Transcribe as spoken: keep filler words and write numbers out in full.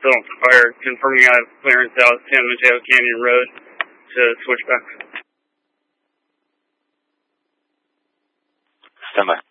still on fire, confirming I have clearance out San Mateo Canyon Road to switchback. Stand by.